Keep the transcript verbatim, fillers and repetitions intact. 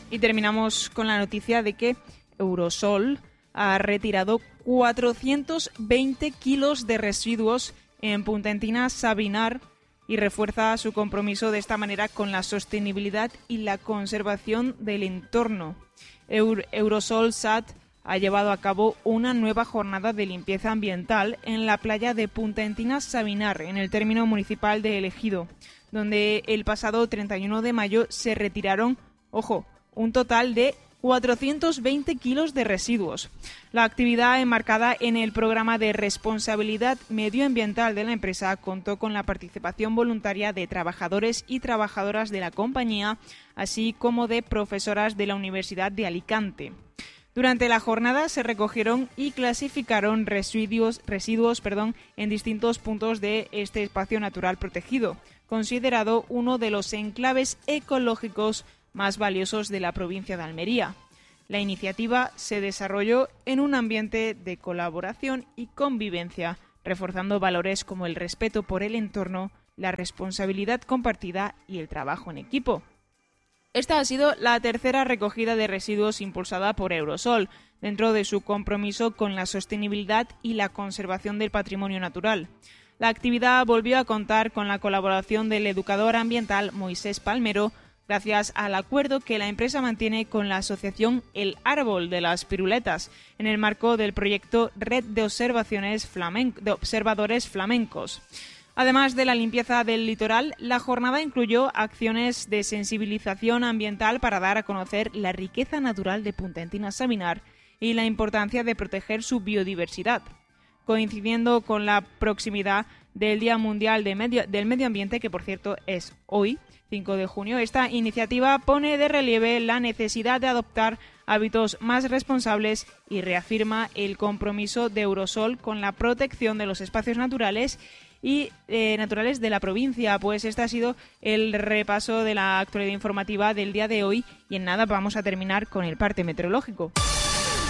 Y terminamos con la noticia de que Eurosol ha retirado cuatrocientos veinte kilos de residuos en Punta Sabinar y refuerza su compromiso de esta manera con la sostenibilidad y la conservación del entorno. Eur- Eurosol S A T ha llevado a cabo una nueva jornada de limpieza ambiental en la playa de Punta Sabinar, en el término municipal de El Ejido, donde el pasado treinta y uno de mayo se retiraron, ojo, un total de cuatrocientos veinte kilos de residuos. La actividad enmarcada en el programa de responsabilidad medioambiental de la empresa contó con la participación voluntaria de trabajadores y trabajadoras de la compañía, así como de profesoras de la Universidad de Alicante. Durante la jornada se recogieron y clasificaron residuos, residuos perdón, en distintos puntos de este espacio natural protegido, considerado uno de los enclaves ecológicos más valiosos de la provincia de Almería. La iniciativa se desarrolló en un ambiente de colaboración y convivencia, reforzando valores como el respeto por el entorno, la responsabilidad compartida y el trabajo en equipo. Esta ha sido la tercera recogida de residuos impulsada por Eurosol, dentro de su compromiso con la sostenibilidad y la conservación del patrimonio natural. La actividad volvió a contar con la colaboración del educador ambiental Moisés Palmero, gracias al acuerdo que la empresa mantiene con la asociación El Árbol de las Piruletas, en el marco del proyecto Red de, Observaciones Flamen- de Observadores Flamencos. Además de la limpieza del litoral, la jornada incluyó acciones de sensibilización ambiental para dar a conocer la riqueza natural de Punta Sabinar y la importancia de proteger su biodiversidad. Coincidiendo con la proximidad del Día Mundial de Medio, del Medio Ambiente, que por cierto es hoy, cinco de junio, esta iniciativa pone de relieve la necesidad de adoptar hábitos más responsables y reafirma el compromiso de Eurosol con la protección de los espacios naturales y eh, naturales de la provincia. Pues este ha sido el repaso de la actualidad informativa del día de hoy y en nada vamos a terminar con el parte meteorológico.